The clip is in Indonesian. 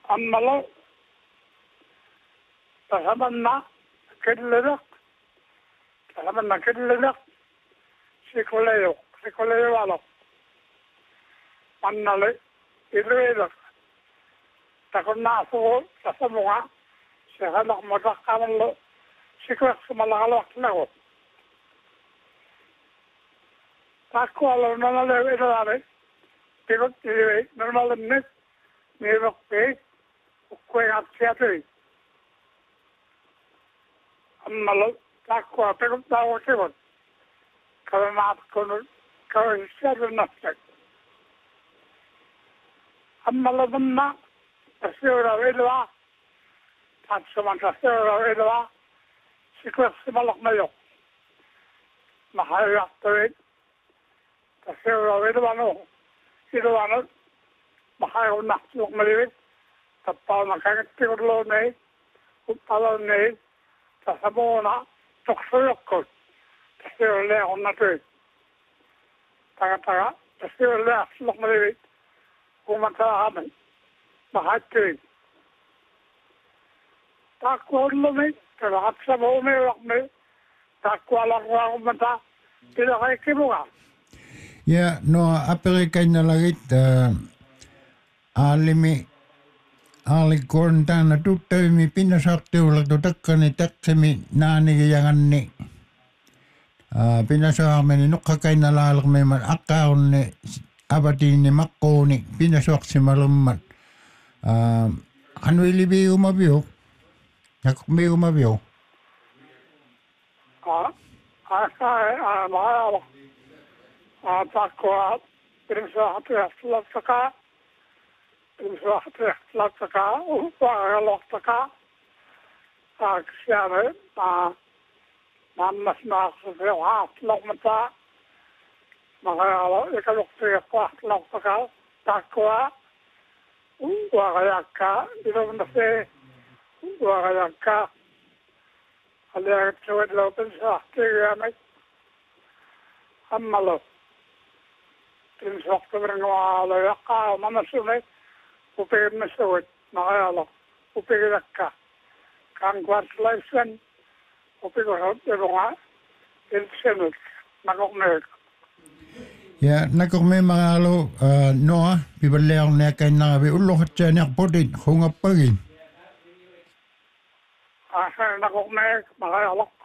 Ammalo tasamanna kedlenak sikoleyo alo annale irelak takonna so tasamunga sehanak matakamallo sikrak sumalalo nago takwalo nanale edare tigot normal net nevokpe ukweatsiate ammalo takwa tigot dawo tigot kamat kono kawisarnatak ammalo banna asura wedwa tatsamanta asura wedwa sikrak sumalak mayo mahayakte asura wedwa no Irwana mahal nak lok maliwi tapal nakakatikurlo nei upalo nei tasabona toksuyokko tasirle onnatu taga tasirle lok maliwi kumata hamen mahatu takwallo nei tagatsa bome lokme takwala kumata ilakai kibuga. Ya, no apelikai na lagit alikon tana tuttavimi pinasaktiulla tutakkani taksemi naani yanganni pinasaameni nukkakai na laalakme man akkaunni abatiini makkooni pinasaksimallumman anuili biumavio yakuk biumavio Takwa primsahatilatsaka upagalotaka aksiane mammas naassehat lokmata magalo ikaloktiaqatlotaka takwa uagayakka ilomnase uagayakka aliagtsuedlopensahtigiamik ammalo Tinsoktabrangwala yaka manasume upegid masawit nakayalo upegidakka congratulations upegod ebonga ilsenut nakokmek ya nakokme mangalo noa pibaleang ne kay nabi ulohatsan podit hungapagin nakokmek makayalo